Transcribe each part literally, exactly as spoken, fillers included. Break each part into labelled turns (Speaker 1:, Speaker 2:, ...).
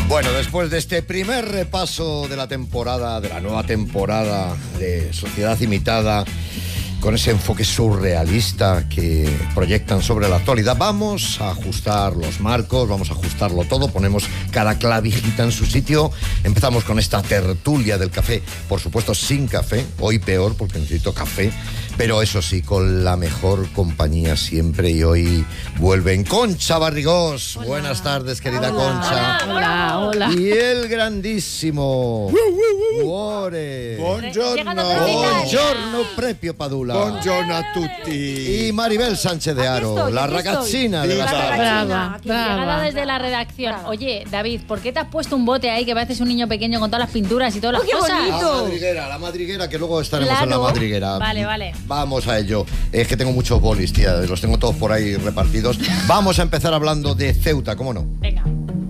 Speaker 1: Bueno, después de este primer repaso de la temporada, de la nueva temporada de Sociedad Imitada, con ese enfoque surrealista que proyectan sobre la actualidad, vamos a ajustar los marcos, vamos a ajustarlo todo, ponemos cada clavijita en su sitio. Empezamos con esta tertulia del café, por supuesto sin café, hoy peor porque necesito café, pero eso sí, con la mejor compañía siempre, y hoy vuelven Concha Barrigós. Hola. Buenas tardes, querida hola. Concha.
Speaker 2: Hola, hola.
Speaker 1: Y el grandísimo Cuore.
Speaker 3: Buongiorno.
Speaker 1: Buongiorno, Prepio Padula.
Speaker 3: Buongiorno a tutti.
Speaker 1: Y Maribel Sánchez de Aro,
Speaker 2: estoy,
Speaker 1: la ragazzina de las tardes.
Speaker 2: Brava, brava.
Speaker 4: Llegada desde la redacción. Brava. Oye, David, ¿por qué te has puesto un bote ahí que pareces un niño pequeño con todas las pinturas y todas
Speaker 2: oh,
Speaker 4: las cosas?
Speaker 2: Bonito.
Speaker 1: La madriguera, la madriguera, que luego estaremos
Speaker 4: claro.
Speaker 1: en la madriguera.
Speaker 4: Vale, vale.
Speaker 1: Vamos a ello. Es que tengo muchos bolis, tía, los tengo todos por ahí repartidos. Vamos a empezar hablando de Ceuta, ¿cómo no?
Speaker 4: Venga.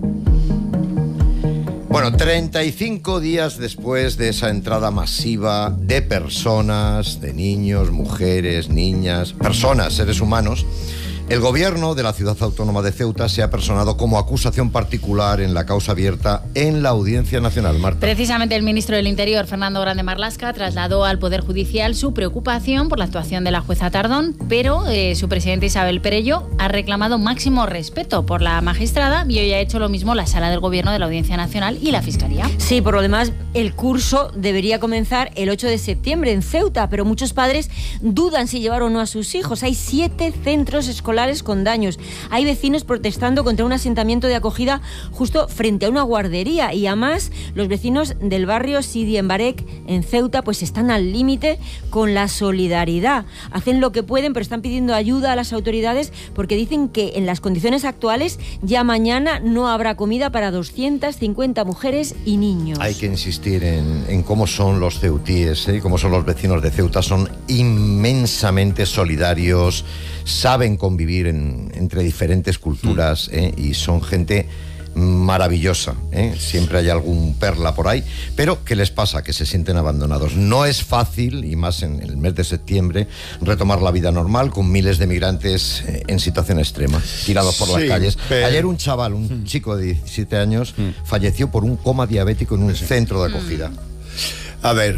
Speaker 1: Bueno, treinta y cinco días después de esa entrada masiva de personas, de niños, mujeres, niñas, personas, seres humanos, el gobierno de la ciudad autónoma de Ceuta se ha personado como acusación particular en la causa abierta en la Audiencia Nacional. Marta.
Speaker 4: Precisamente el ministro del Interior, Fernando Grande Marlaska, trasladó al Poder Judicial su preocupación por la actuación de la jueza Tardón, pero eh, su presidenta Isabel Perello ha reclamado máximo respeto por la magistrada y hoy ha hecho lo mismo la Sala del Gobierno de la Audiencia Nacional y la Fiscalía.
Speaker 2: Sí, por lo demás, el curso debería comenzar el ocho de septiembre en Ceuta, pero muchos padres dudan si llevar o no a sus hijos. Hay siete centros escolares con daños. Hay vecinos protestando contra un asentamiento de acogida justo frente a una guardería, y además los vecinos del barrio Sidi Embarek en Ceuta pues están al límite con la solidaridad. Hacen lo que pueden, pero están pidiendo ayuda a las autoridades porque dicen que en las condiciones actuales ya mañana no habrá comida para doscientas cincuenta mujeres y niños.
Speaker 1: Hay que insistir en, en cómo son los ceutíes, ¿eh? Cómo son los vecinos de Ceuta. Son inmensamente solidarios, saben convivir en, entre diferentes culturas, ¿eh? Y son gente maravillosa, ¿eh? Siempre hay algún perla por ahí, pero ¿qué les pasa? Que se sienten abandonados. No es fácil, y más en el mes de septiembre, retomar la vida normal con miles de migrantes eh, en situación extrema, tirados por sí, las calles. Pero... Ayer un chaval, un mm. chico de diecisiete años, mm. falleció por un coma diabético en un sí. centro de acogida. Mm.
Speaker 3: A ver,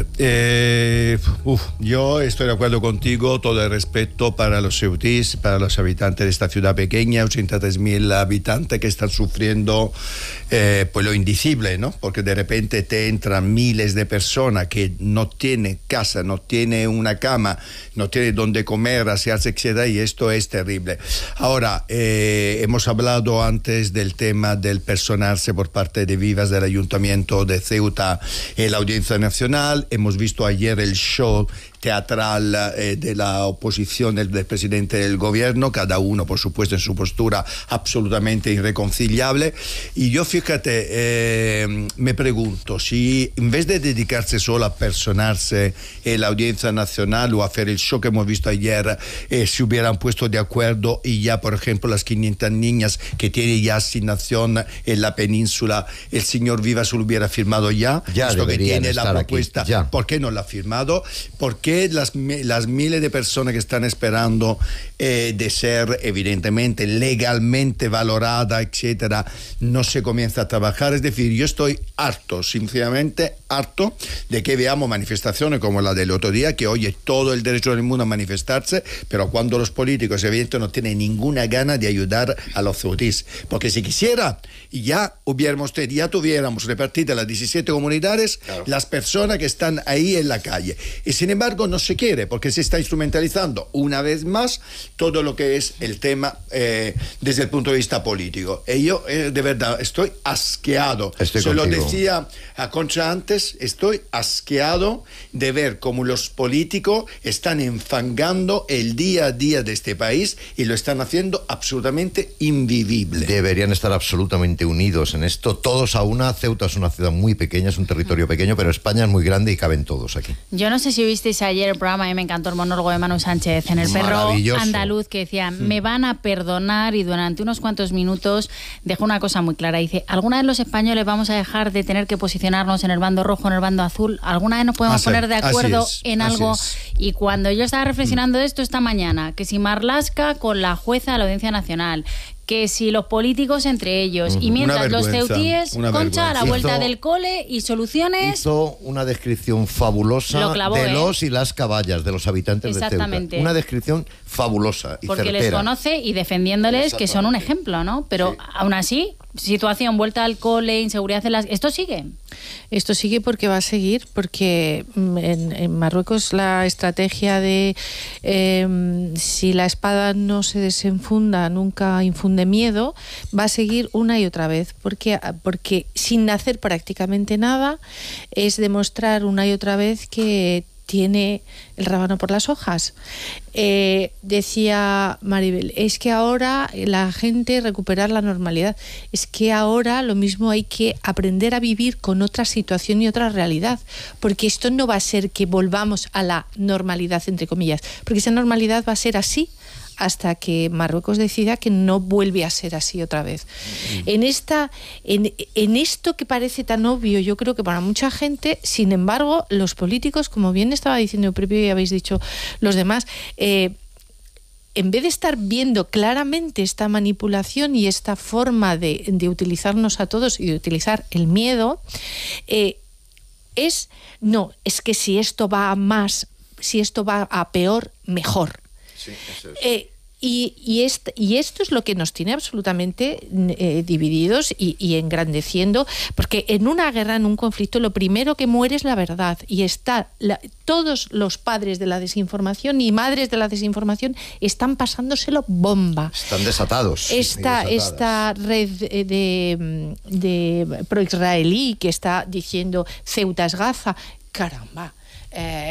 Speaker 3: eh, uf, yo estoy de acuerdo contigo, todo el respeto para los ceutíes, para los habitantes de esta ciudad pequeña, ochenta y tres mil habitantes que están sufriendo eh, pues lo indecible, ¿no? Porque de repente te entran miles de personas que no tienen casa, no tienen una cama, no tienen donde comer, asearse, etcétera, y esto es terrible. Ahora, eh, hemos hablado antes del tema del personarse por parte de Vivas del Ayuntamiento de Ceuta en la Audiencia Nacional. Hemos visto ayer el show teatral eh, de la oposición del, del presidente del gobierno, cada uno por supuesto en su postura absolutamente irreconciliable, y yo fíjate, eh, me pregunto si en vez de dedicarse solo a personarse en la Audiencia Nacional o a hacer el show que hemos visto ayer, eh, se hubieran puesto de acuerdo y ya por ejemplo las quinientas niñas que tienen ya asignación en la península, el señor Vivas lo hubiera firmado ya,
Speaker 1: ya
Speaker 3: esto que tiene la propuesta,
Speaker 1: aquí,
Speaker 3: ¿por qué no lo ha firmado? ¿Por qué las, las miles de personas que están esperando eh, de ser evidentemente legalmente valorada, etcétera, no se comienza a trabajar? Es decir, yo estoy harto, sinceramente harto de que veamos manifestaciones como la del otro día, que oye todo el derecho del mundo a manifestarse, pero cuando los políticos evidentemente no tienen ninguna gana de ayudar a los ceutíes, porque si quisiera ya hubiéramos ya tuviéramos repartidas las diecisiete comunidades, claro, las personas que están ahí en la calle, y sin embargo no se quiere porque se está instrumentalizando una vez más todo lo que es el tema eh, desde el punto de vista político, y yo eh, de verdad estoy asqueado.
Speaker 1: Estoy
Speaker 3: se
Speaker 1: contigo.
Speaker 3: Lo decía a Concha antes, estoy asqueado de ver cómo los políticos están enfangando el día a día de este país y lo están haciendo absolutamente invivible.
Speaker 1: Deberían estar absolutamente unidos en esto, todos a una. Ceuta es una ciudad muy pequeña, es un territorio pequeño, pero España es muy grande y caben todos aquí.
Speaker 4: Yo no sé si visteis ayer el programa, a mí me encantó el monólogo de Manu Sánchez en El Perro Andaluz, que decía, mm. me van a perdonar, y durante unos cuantos minutos dejó una cosa muy clara, dice, ¿alguna vez los españoles vamos a dejar de tener que posicionarnos en el bando rojo, en el bando azul? ¿Alguna vez nos podemos
Speaker 3: así,
Speaker 4: poner de acuerdo
Speaker 3: es,
Speaker 4: en algo? Es. Y cuando yo estaba reflexionando mm. de esto esta mañana, que si Marlaska con la jueza de la Audiencia Nacional, que si los políticos entre ellos, uh-huh. y mientras los ceutíes, Concha, a la vuelta hizo, del cole y soluciones...
Speaker 1: Hizo una descripción fabulosa
Speaker 4: clavó,
Speaker 1: de
Speaker 4: ¿eh?
Speaker 1: los y las caballas, de los habitantes de Ceuta. Una descripción fabulosa y
Speaker 4: porque
Speaker 1: certera.
Speaker 4: Les conoce y defendiéndoles que son un ejemplo, ¿no? Pero sí. Aún así, situación, vuelta al cole, inseguridad en las... ¿Esto sigue?
Speaker 5: Esto sigue porque va a seguir, porque en, en Marruecos la estrategia de eh, si la espada no se desenfunda, nunca infunde miedo, va a seguir una y otra vez, porque, porque sin hacer prácticamente nada es demostrar una y otra vez que tiene el rábano por las hojas. Eh, decía Maribel, es que ahora la gente recuperar la normalidad, es que ahora lo mismo hay que aprender a vivir con otra situación y otra realidad, porque esto no va a ser que volvamos a la normalidad, entre comillas, porque esa normalidad va a ser así hasta que Marruecos decida que no vuelve a ser así otra vez. Mm. En esta, en, en esto que parece tan obvio, yo creo que para mucha gente, sin embargo, los políticos, como bien estaba diciendo Prepio y habéis dicho los demás, eh, en vez de estar viendo claramente esta manipulación y esta forma de, de utilizarnos a todos y de utilizar el miedo, eh, es, no, es que si esto va a más, si esto va a peor, mejor. Sí, eso es. Eh, y, y, est, y esto es lo que nos tiene absolutamente eh, divididos y, y engrandeciendo, porque en una guerra, en un conflicto, lo primero que muere es la verdad, y está la, todos los padres de la desinformación y madres de la desinformación están pasándoselo bomba.
Speaker 1: Están desatados.
Speaker 5: Esta, esta red de, de, de pro-israelí que está diciendo Ceuta es Gaza, caramba. Eh,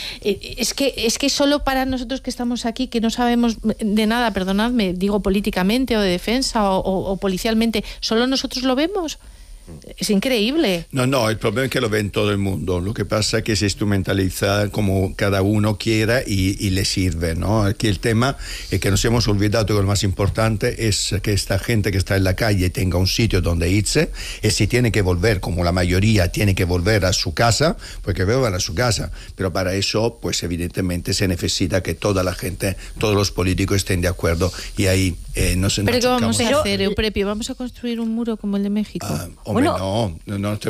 Speaker 5: es que es que solo para nosotros que estamos aquí, que no sabemos de nada, perdonadme, digo políticamente o de defensa o, o, o policialmente, solo nosotros lo vemos. Es increíble.
Speaker 3: No, no, el problema es que lo ven todo el mundo. Lo que pasa es que se instrumentaliza como cada uno quiera y, y le sirve, ¿no? Aquí el tema es que nos hemos olvidado que lo más importante es que esta gente que está en la calle tenga un sitio donde irse, y si tiene que volver, como la mayoría tiene que volver a su casa, pues que vuelvan a su casa. Pero para eso, pues evidentemente se necesita que toda la gente, todos los políticos estén de acuerdo, y ahí eh, no se...
Speaker 5: ¿Pero qué vamos a hacer, Euprepio? ¿Vamos a construir un muro como el de México?
Speaker 3: Ah, hombre, bueno, no, no, no,